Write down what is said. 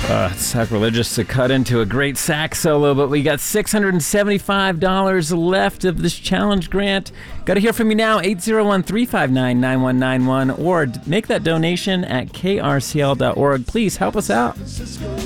It's sacrilegious to cut into a great sax solo, but we got $675 left of this challenge grant. Got to hear from you now, 801-359-9191, or make that donation at krcl.org. Please help us out.